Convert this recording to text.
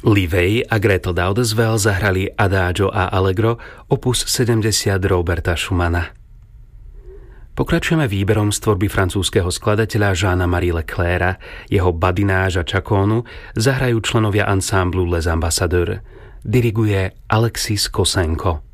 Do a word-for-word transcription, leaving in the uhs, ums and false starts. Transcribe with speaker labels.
Speaker 1: Livej a Gretel Daudeswell zahrali Adagio a Allegro opus sedemdesiat Roberta Schumana. Pokračujeme výberom z tvorby francúzskeho skladateľa Jeana-Marie Leclerca. Jeho badináž a čakónu zahrajú členovia ansámblu Les Ambassadeurs. Diriguje Alexis Kosenko.